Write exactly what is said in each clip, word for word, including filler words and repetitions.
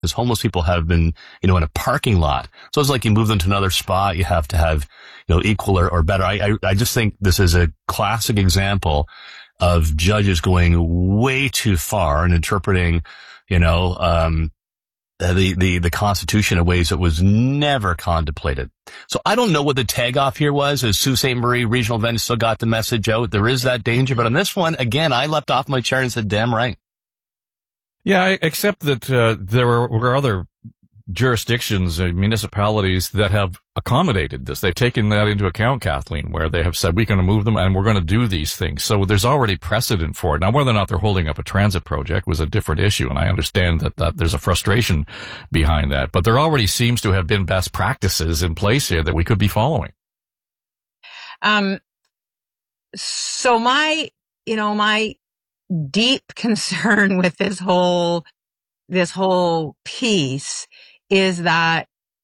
because homeless people have been, you know, in a parking lot. So it's like you move them to another spot, you have to have, you know, equal or, or better. I, I, I just think this is a classic example of judges going way too far and interpreting, you know, um, the, the, the Constitution in ways that was never contemplated. So I don't know what the tag off here was. As Sault Ste. Marie Regional Event still got the message out. There is that danger. But on this one, again, I leapt off my chair and said, damn right. Yeah, except that uh, there were, were other jurisdictions and municipalities that have accommodated this. They've taken that into account, Kathleen, where they have said, we're going to move them and we're going to do these things. So there's already precedent for it. Now, whether or not they're holding up a transit project was a different issue, and I understand that, that there's a frustration behind that. But there already seems to have been best practices in place here that we could be following. Um, so my, you know, my deep concern with this whole, this whole piece is that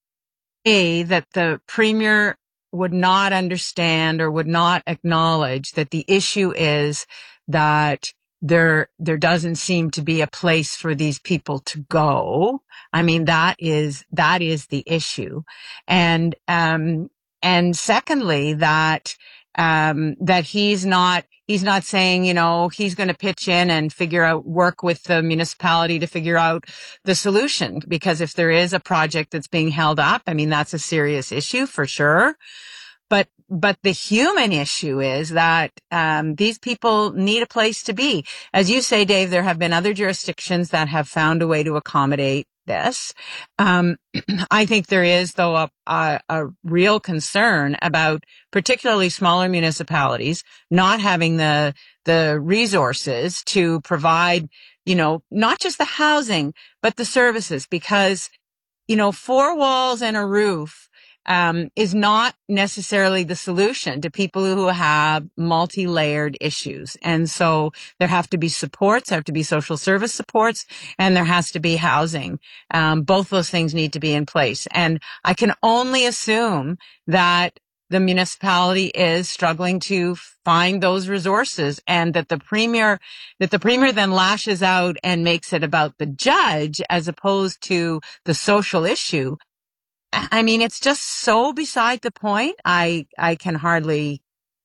A, that the Premier would not understand or would not acknowledge that the issue is that there, there doesn't seem to be a place for these people to go. I mean, that is, that is the issue. And, um, and secondly, that, um, that he's not, he's not saying, you know, he's going to pitch in and figure out, work with the municipality to figure out the solution. Because if there is a project that's being held up, I mean, that's a serious issue for sure. But, but the human issue is that, um, these people need a place to be. As you say, Dave, there have been other jurisdictions that have found a way to accommodate this. Um, I think there is, though, a, a, a real concern about particularly smaller municipalities not having the, the resources to provide, you know, not just the housing, but the services, because, you know, four walls and a roof Um, is not necessarily the solution to people who have multi-layered issues. And so there have to be supports, there have to be social service supports, and there has to be housing. Um, both those things need to be in place. And I can only assume that the municipality is struggling to find those resources, and that the premier, that the premier then lashes out and makes it about the judge as opposed to the social issue. I mean, it's just so beside the point. I, I can hardly,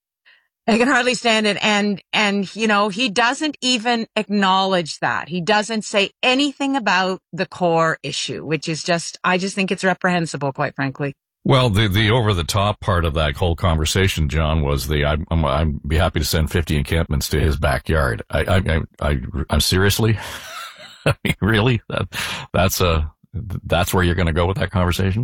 I can hardly stand it. And, and, you know, he doesn't even acknowledge that. He doesn't say anything about the core issue, which is just, I just think it's reprehensible, quite frankly. Well, the, the over-the-top part of that whole conversation, John, was the, I'm, I'm, I'd be happy to send fifty encampments to his backyard. I, I, I, I I'm seriously? I mean, really? That, that's a, that's where you're going to go with that conversation?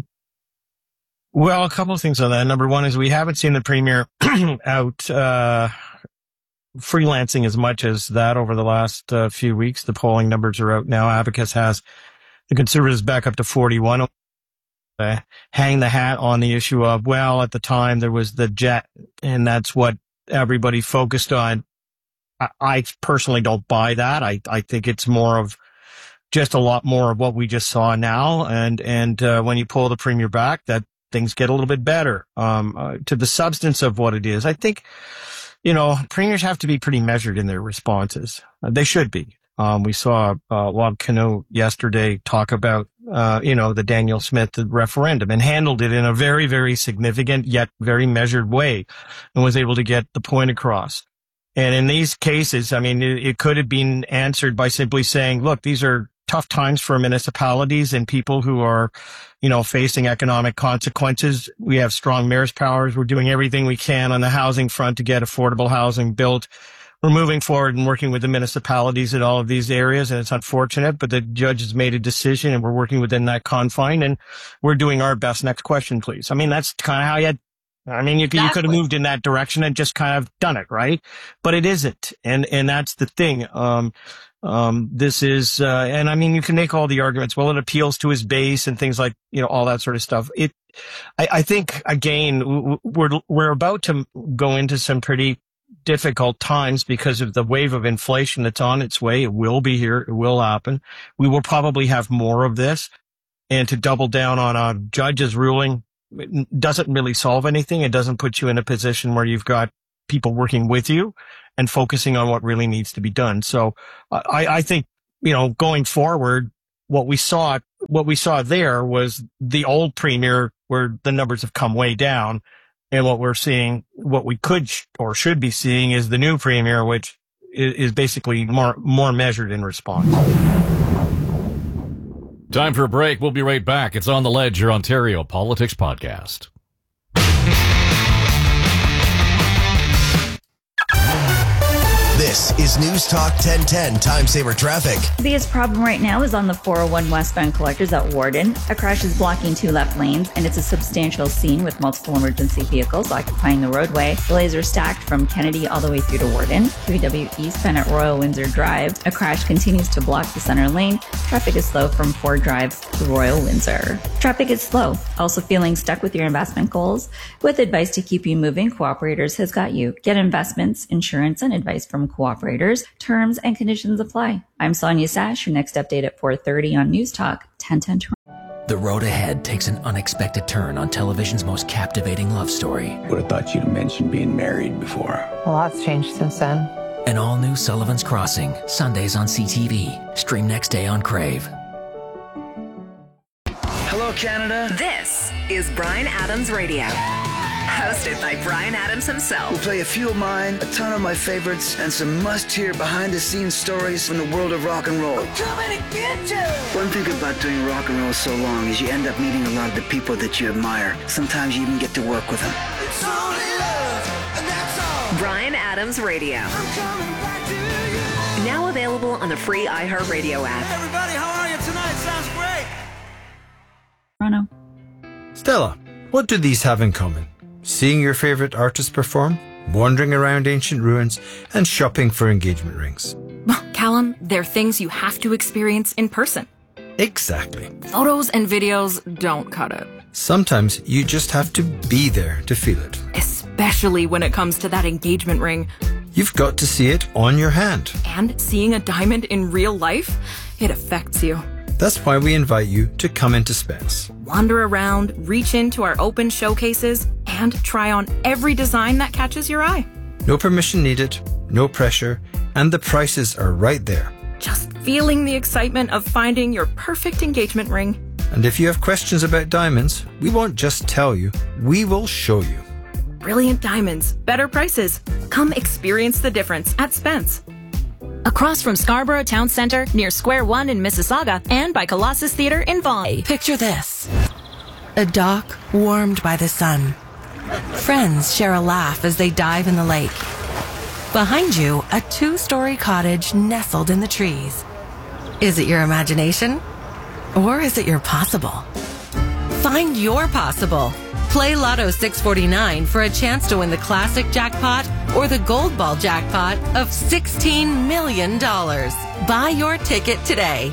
Well, a couple of things on that. Number one is we haven't seen the Premier out uh freelancing as much as that over the last uh, few weeks. The polling numbers are out now. Abacus has the Conservatives back up to forty-one. Uh, hang the hat on the issue of, well, at the time there was the jet, and that's what everybody focused on. I, I personally don't buy that. I, I think it's more of just a lot more of what we just saw now. And, and, uh, when you pull the Premier back, that things get a little bit better, um, uh, to the substance of what it is. I think, you know, premiers have to be pretty measured in their responses. Uh, they should be. Um, we saw, uh, Wab Kineau yesterday talk about, uh, you know, the Danielle Smith referendum, and handled it in a very, very significant yet very measured way, and was able to get the point across. And in these cases, I mean, it, it could have been answered by simply saying, look, these are tough times for municipalities and people who are, you know, facing economic consequences. We have strong mayor's powers. We're doing everything we can on the housing front to get affordable housing built. We're moving forward and working with the municipalities in all of these areas, and it's unfortunate, but the judge has made a decision and we're working within that confine, and we're doing our best. Next question, please. I mean, that's kind of how you had, I mean, you, exactly. you could have moved in that direction and just kind of done it, right? But it isn't. And, and that's the thing. Um, um, this is, uh, and I mean, you can make all the arguments. Well, it appeals to his base and things like, you know, all that sort of stuff. It, I, I think, again, we're, we're about to go into some pretty difficult times because of the wave of inflation that's on its way. It will be here. It will happen. We will probably have more of this. And to double down on a judge's ruling, it doesn't really solve anything. It doesn't put you in a position where you've got people working with you and focusing on what really needs to be done. So I, I think, you know, going forward, what we saw what we saw there was the old premier where the numbers have come way down. And what we're seeing, what we could sh- or should be seeing is the new premier, which is, is basically more, more measured in response. Time for a break. We'll be right back. It's On the Ledge, your Ontario Politics Podcast. This is News Talk ten ten Time Saver Traffic. The biggest problem right now is on the four oh one westbound collectors at Warden. A crash is blocking two left lanes, and it's a substantial scene with multiple emergency vehicles occupying the roadway. Delays are stacked from Kennedy all the way through to Warden. Q W eastbound at Royal Windsor Drive. A crash continues to block the center lane. Traffic is slow from Ford Drive to Royal Windsor. Traffic is slow. Also feeling stuck with your investment goals? With advice to keep you moving, Cooperators has got you. Get investments, insurance, and advice from Cooperators. Terms and conditions apply. I'm Sonia Sash. Your next update at four thirty on News Talk ten ten. The road ahead takes an unexpected turn on television's most captivating love story. Would have thought you'd have mentioned being married before. A lot's changed since then. An all-new Sullivan's Crossing, Sundays on C T V. Stream next day on Crave. Hello, Canada. This is Bryan Adams Radio. Hosted by Bryan Adams himself. We'll play a few of mine, a ton of my favorites, and some must-hear behind-the-scenes stories from the world of rock and roll. We're coming to get you! One thing about doing rock and roll so long is you end up meeting a lot of the people that you admire. Sometimes you even get to work with them. It's only love, and that's all. Bryan Adams Radio. I'm coming back to you. Now available on the free iHeartRadio app. Hey everybody, how are you tonight? Sounds great. Toronto. Stella, what do these have in common? Seeing your favorite artist perform, wandering around ancient ruins, and shopping for engagement rings. Well, Callum, they're things you have to experience in person. Exactly. Photos and videos don't cut it. Sometimes you just have to be there to feel it. Especially when it comes to that engagement ring. You've got to see it on your hand. And seeing a diamond in real life, it affects you. That's why we invite you to come into Spence. Wander around, reach into our open showcases, and try on every design that catches your eye. No permission needed, no pressure, and the prices are right there. Just feeling the excitement of finding your perfect engagement ring. And if you have questions about diamonds, we won't just tell you, we will show you. Brilliant diamonds, better prices. Come experience the difference at Spence. Across from Scarborough Town Centre, near Square One in Mississauga, and by Colossus Theatre in Vaughan. Picture this. A dock warmed by the sun. Friends share a laugh as they dive in the lake. Behind you, a two-story cottage nestled in the trees. Is it your imagination? Or is it your possible? Find your possible. Play Lotto six forty-nine for a chance to win the classic jackpot or the gold ball jackpot of sixteen million dollars. Buy your ticket today.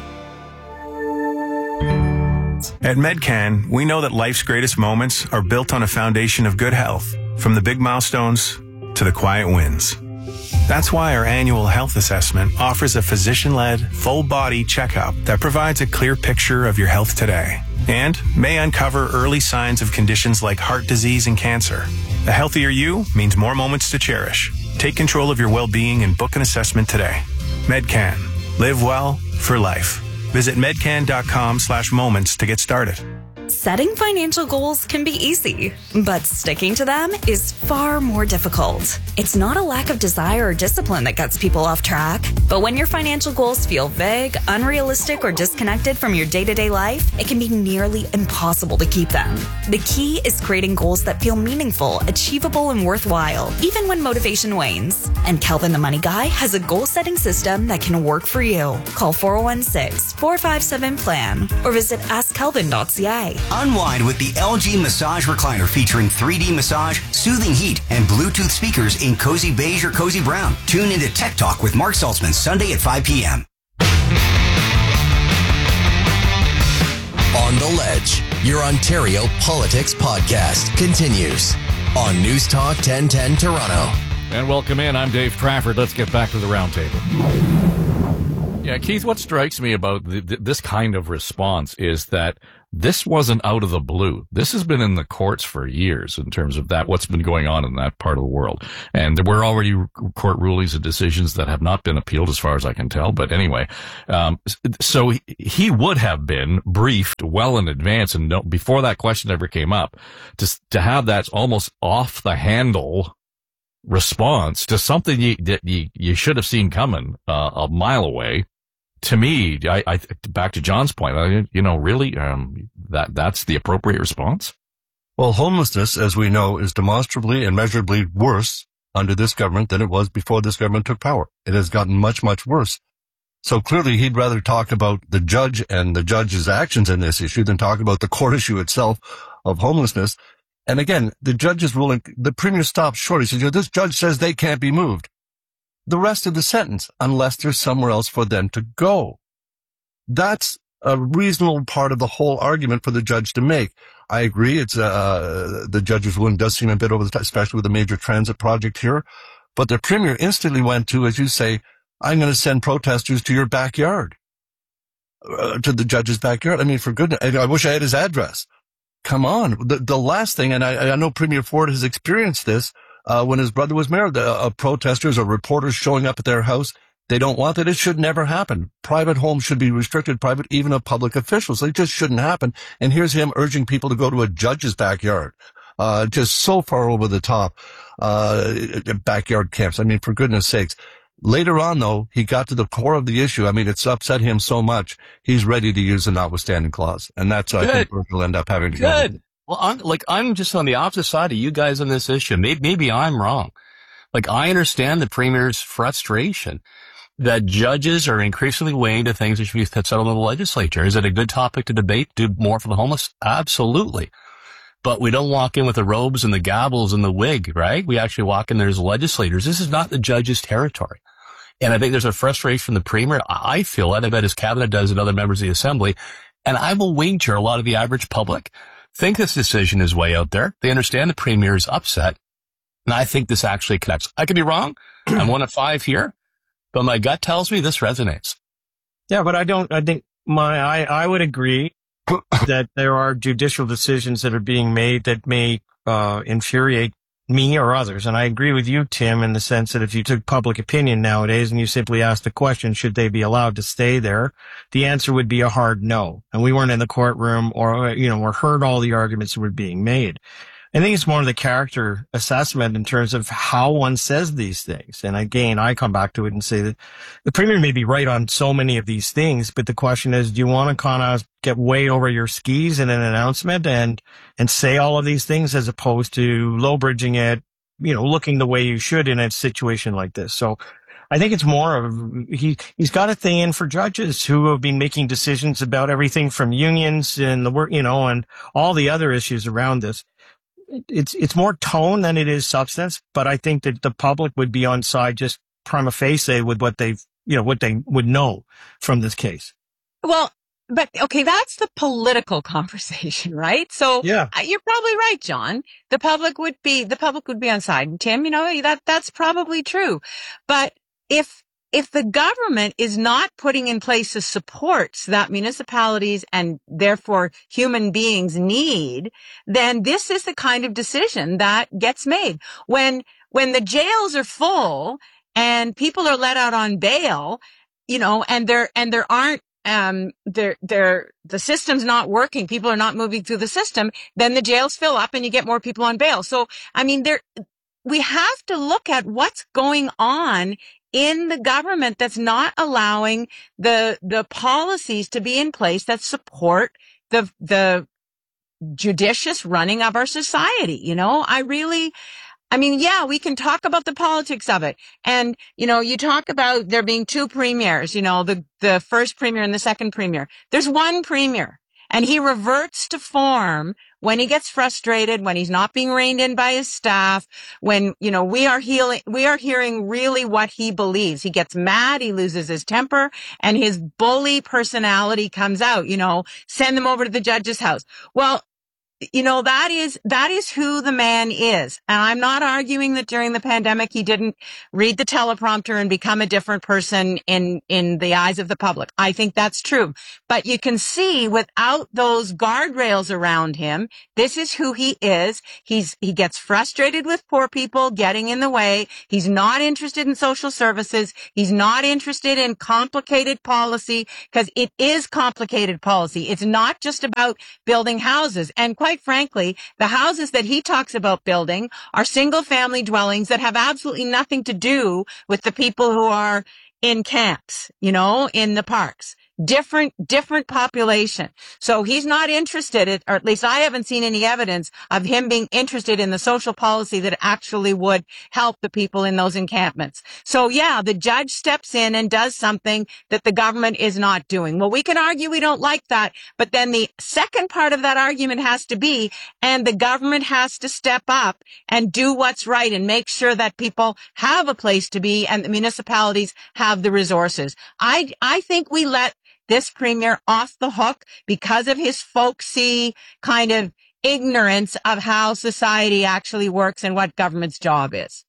At Medcan, we know that life's greatest moments are built on a foundation of good health, from the big milestones to the quiet wins. That's why our annual health assessment offers a physician-led, full-body checkup that provides a clear picture of your health today and may uncover early signs of conditions like heart disease and cancer. A healthier you means more moments to cherish. Take control of your well-being and book an assessment today. Medcan. Live well for life. Visit medcan.com slash moments to get started. Setting financial goals can be easy, but sticking to them is far more difficult. It's not a lack of desire or discipline that gets people off track, but when your financial goals feel vague, unrealistic, or disconnected from your day-to-day life, it can be nearly impossible to keep them. The key is creating goals that feel meaningful, achievable, and worthwhile, even when motivation wanes. And Kelvin the Money Guy has a goal-setting system that can work for you. Call four oh one six, four five seven, plan or visit ask kelvin dot c a. Unwind with the L G Massage Recliner featuring three D massage, soothing heat, and Bluetooth speakers in cozy beige or cozy brown. Tune into Tech Talk with Mark Saltzman Sunday at five p.m. On the Ledge, your Ontario Politics Podcast continues on News Talk ten ten Toronto. And welcome in. I'm Dave Trafford. Let's get back to the roundtable. Yeah, Keith, what strikes me about the, this kind of response is that this wasn't out of the blue. This has been in the courts for years in terms of that, what's been going on in that part of the world. And there were already court rulings and decisions that have not been appealed as far as I can tell. But anyway, um, so he, he would have been briefed well in advance and no, before that question ever came up to, to have that almost off the handle response to something you, that you, you should have seen coming uh, a mile away. To me, I, I, back to John's point, I, you know, really, um, that, that's the appropriate response. Well, homelessness, as we know, is demonstrably and measurably worse under this government than it was before this government took power. It has gotten much, much worse. So clearly he'd rather talk about the judge and the judge's actions in this issue than talk about the court issue itself of homelessness. And again, the judge's ruling, the premier stops short. He says, you know, this judge says they can't be moved. The rest of the sentence, unless there's somewhere else for them to go. That's a reasonable part of the whole argument for the judge to make. I agree. It's, uh, the judge's ruling does seem a bit over the top, especially with the major transit project here. But the premier instantly went to, as you say, I'm going to send protesters to your backyard, uh, to the judge's backyard. I mean, for goodness, I wish I had his address. Come on. The, the last thing, and I, I know Premier Ford has experienced this, Uh, when his brother was mayor, the uh, protesters or reporters showing up at their house, they don't want that. It should never happen. Private homes should be restricted, private, even of public officials. It just shouldn't happen. And here's him urging people to go to a judge's backyard. Uh, just so far over the top. Uh, backyard camps. I mean, for goodness sakes. Later on, though, he got to the core of the issue. I mean, it's upset him so much, he's ready to use the notwithstanding clause. And that's, I think, where he'll end up having to go. Good. Well, I'm like, I'm just on the opposite side of you guys on this issue. Maybe, maybe I'm wrong. Like, I understand the premier's frustration that judges are increasingly weighing to things that should be settled in the legislature. Is it a good topic to debate? Do more for the homeless? Absolutely. But we don't walk in with the robes and the gavels and the wig, right? We actually walk in there as legislators. This is not the judge's territory. And I think there's a frustration from the premier. I feel that. I bet his cabinet does and other members of the assembly. And I will wager a lot of the average public think this decision is way out there. They understand the premier is upset. And I think this actually connects. I could be wrong. I'm one of five here, but my gut tells me this resonates. Yeah, but I don't, I think my, I, I would agree that there are judicial decisions that are being made that may, uh, infuriate me or others. And I agree with you, Tim, in the sense that if you took public opinion nowadays and you simply asked the question, should they be allowed to stay there? The answer would be a hard no. And we weren't in the courtroom or, you know, or heard all the arguments that were being made. I think it's more of the character assessment in terms of how one says these things. And again, I come back to it and say that the premier may be right on so many of these things, but the question is, do you want to kind of get way over your skis in an announcement and, and say all of these things as opposed to low bridging it, you know, looking the way you should in a situation like this? So I think it's more of, he, he's got a thing in for judges who have been making decisions about everything from unions and the work, you know, and all the other issues around this. It's, it's more tone than it is substance, but I think that the public would be on side just prima facie with what they've, you know, what they would know from this case. Well, but okay, that's the political conversation, right? So yeah, you're probably right, John. The public would be, the public would be on side. And Tim, you know, that, that's probably true. But if, if the government is not putting in place the supports that municipalities and therefore human beings need, then this is the kind of decision that gets made. When, when the jails are full and people are let out on bail, you know, and there, and there aren't, um, there, there, the system's not working. People are not moving through the system. Then the jails fill up and you get more people on bail. So, I mean, there, we have to look at what's going on in the government that's not allowing the, the policies to be in place that support the, the judicious running of our society. You know, I really, I mean, yeah, we can talk about the politics of it. And, you know, you talk about there being two premiers, you know, the, the first premier and the second premier. There's one premier and he reverts to form when he gets frustrated, when he's not being reined in by his staff, when, you know, we are healing, we are hearing really what he believes. He gets mad, he loses his temper, and his bully personality comes out, you know, send them over to the judge's house. Well, you know, that is, that is who the man is. And I'm not arguing that during the pandemic, he didn't read the teleprompter and become a different person in, in the eyes of the public. I think that's true. But you can see without those guardrails around him, this is who he is. He's, he gets frustrated with poor people getting in the way. He's not interested in social services. He's not interested in complicated policy, because it is complicated policy. It's not just about building houses. And quite frankly, the houses that he talks about building are single family dwellings that have absolutely nothing to do with the people who are in camps, you know, in the parks. Different, different population. So he's not interested, in, or at least I haven't seen any evidence of him being interested in the social policy that actually would help the people in those encampments. So yeah, the judge steps in and does something that the government is not doing. Well, we can argue we don't like that, but then the second part of that argument has to be, and the government has to step up and do what's right and make sure that people have a place to be and the municipalities have the resources. I, I think we let this premier off the hook because of his folksy kind of ignorance of how society actually works and what government's job is.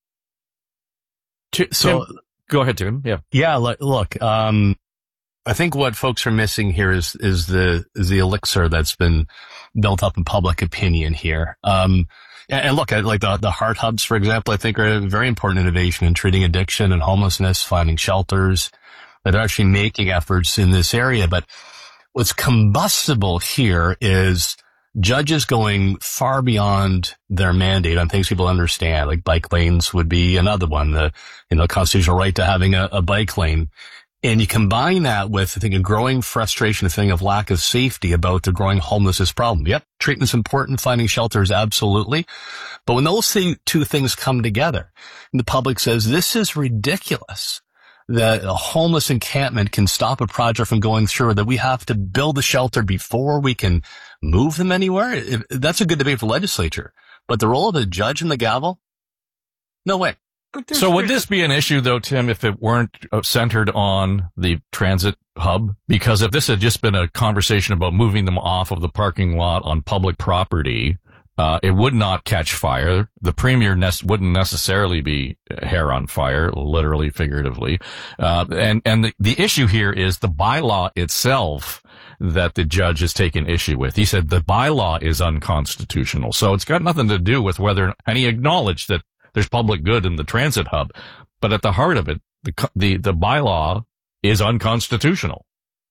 So go ahead, Tim. Yeah. Yeah. Look, um, I think what folks are missing here is, is the, is the elixir that's been built up in public opinion here. Um, and look at like the, the heart hubs, for example, I think are a very important innovation in treating addiction and homelessness, finding shelters that are actually making efforts in this area. But what's combustible here is judges going far beyond their mandate on things people understand, like bike lanes would be another one, the, you know, constitutional right to having a, a bike lane. And you combine that with, I think, a growing frustration, a feeling of lack of safety about the growing homelessness problem. Yep, treatment's important, finding shelters, absolutely. But when those two things come together, and the public says, this is ridiculous, that a homeless encampment can stop a project from going through, that we have to build a shelter before we can move them anywhere. That's a good debate for legislature. But the role of the judge and the gavel? No way. So would this be an issue, though, Tim, if it weren't centered on the transit hub? Because if this had just been a conversation about moving them off of the parking lot on public property, Uh, it would not catch fire. The premier nest wouldn't necessarily be hair on fire, literally, figuratively. Uh, and, and the, the issue here is the bylaw itself that the judge has taken issue with. He said the bylaw is unconstitutional. So it's got nothing to do with whether, and he acknowledged that there's public good in the transit hub. But at the heart of it, the, the, the bylaw is unconstitutional.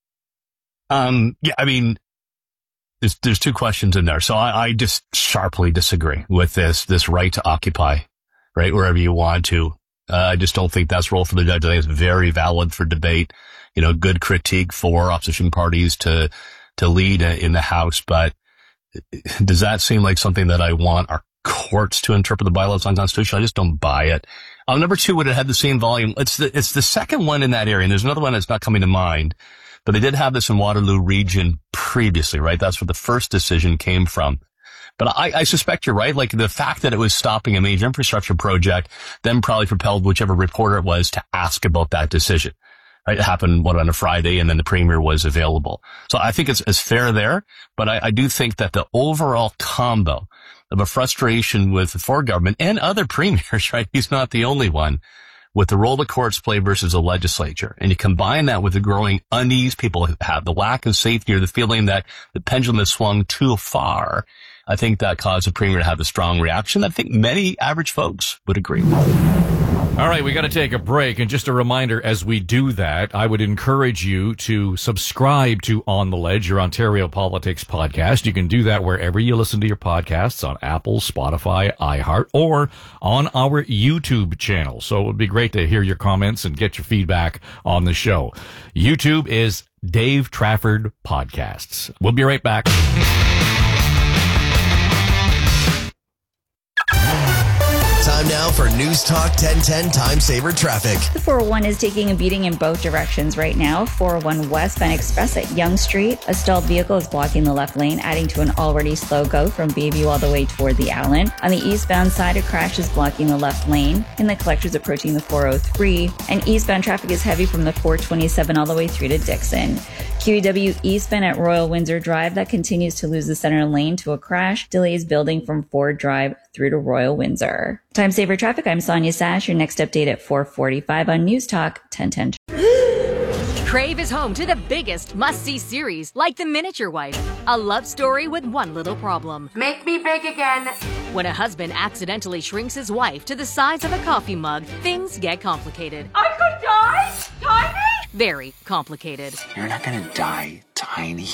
Um, yeah, I mean, There's, there's two questions in there. So I, I just sharply disagree with this, this right to occupy, right, wherever you want to. Uh, I just don't think that's role for the judge. I think it's very valid for debate, you know, good critique for opposition parties to, to lead in the House. But does that seem like something that I want our courts to interpret the bylaws unconstitutional? I just don't buy it. Um, number two, would it have the same volume? It's the, it's the second one in that area. And there's another one that's not coming to mind. But they did have this in Waterloo Region previously, right? That's where the first decision came from. But I, I suspect you're right. Like the fact that it was stopping a major infrastructure project then probably propelled whichever reporter it was to ask about that decision. Right? It happened, what, on a Friday, and then the premier was available. So I think it's, it's fair there. But I, I do think that the overall combo of a frustration with the Ford government and other premiers, right? He's not the only one, with the role the courts play versus the legislature. And you combine that with the growing unease people have, the lack of safety or the feeling that the pendulum has swung too far, I think that caused the premier to have a strong reaction. I think many average folks would agree with. All right, we got to take a break. And just a reminder, as we do that, I would encourage you to subscribe to On the Ledge, your Ontario Politics podcast. You can do that wherever you listen to your podcasts, on Apple, Spotify, iHeart, or on our YouTube channel. So it would be great to hear your comments and get your feedback on the show. YouTube is Dave Trafford Podcasts. We'll be right back. Time now Now for News Talk ten ten Time Saver Traffic. The four oh one is taking a beating in both directions right now. four oh one westbound express at Yonge Street. A stalled vehicle is blocking the left lane, adding to an already slow go from Bayview all the way toward the Allen. On the eastbound side, a crash is blocking the left lane, and the collector's approaching the four oh three. And eastbound traffic is heavy from the four twenty-seven all the way through to Dixon. Q E W eastbound at Royal Windsor Drive, that continues to lose the center lane to a crash. Delays building from Ford Drive through to Royal Windsor. Time Saver Traffic, I'm Sonia Sash. Your next update at four forty-five on News Talk ten ten. Crave is home to the biggest must-see series, like The Miniature Wife, a love story with one little problem. Make me big again. When a husband accidentally shrinks his wife to the size of a coffee mug, things get complicated. I could die tiny? Very complicated. You're not gonna die tiny.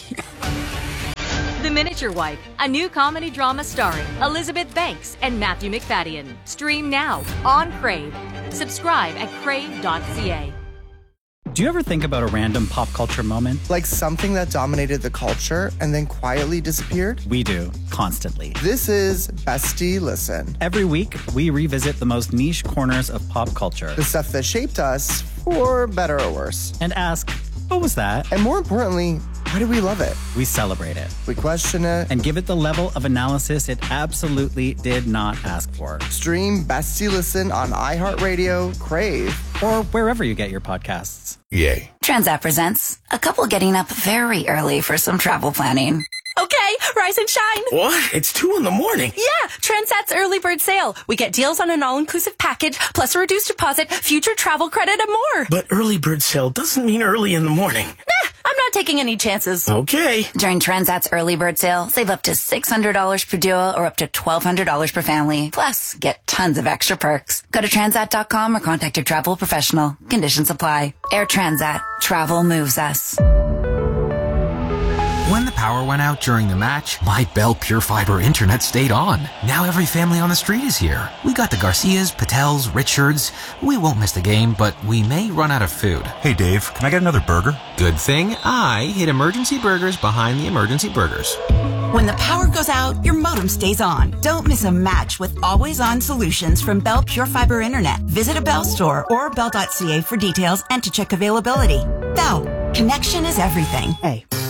The Miniature Wife, a new comedy drama starring Elizabeth Banks and Matthew McFadden. Stream now on Crave. Subscribe at crave dot c a. Do you ever think about a random pop culture moment? Like something that dominated the culture and then quietly disappeared? We do, constantly. This is Bestie Listen. Every week, we revisit the most niche corners of pop culture. The stuff that shaped us, for better or worse. And ask, what was that? And more importantly, why do we love it? We celebrate it. We question it. And give it the level of analysis it absolutely did not ask for. Stream Bestie Listen on iHeartRadio, Crave, or wherever you get your podcasts. Yay. Transat presents a couple getting up very early for some travel planning. Okay, rise and shine. What? It's two in the morning. Yeah, Transat's early bird sale. We get deals on an all-inclusive package, plus a reduced deposit, future travel credit, and more. But early bird sale doesn't mean early in the morning. Nah, I'm not taking any chances. Okay. During Transat's early bird sale, save up to six hundred dollars per duo or up to twelve hundred dollars per family. Plus, get tons of extra perks. Go to transat dot com or contact your travel professional. Conditions apply. Air Transat. Travel moves us. When the power went out during the match, my Bell Pure Fiber internet stayed on. Now every family on the street is here. We got the Garcias, Patels, Richards. We won't miss the game, but we may run out of food. Hey Dave, can I get another burger? Good thing I hid Emergency Burgers behind the Emergency Burgers. When the power goes out, your modem stays on. Don't miss a match with always-on solutions from Bell Pure Fiber Internet. Visit a Bell store or bell dot c a for details and to check availability. Bell, connection is everything. Hey.